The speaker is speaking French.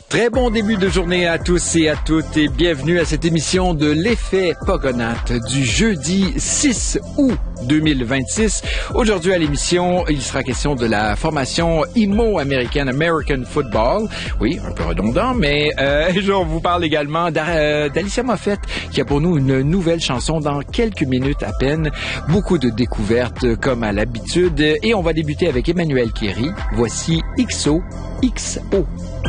Très bon début de journée à tous et à toutes et bienvenue à cette émission de l'effet Pogonates du jeudi 6 août 2026. Aujourd'hui à l'émission, il sera question de la formation IMO américaine, American Football. Oui, un peu redondant, mais je vous parle également d'Alicia Moffett qui a pour nous une nouvelle chanson dans quelques minutes à peine. Beaucoup de découvertes comme à l'habitude et on va débuter avec Emmanuel Kéry. Voici XO.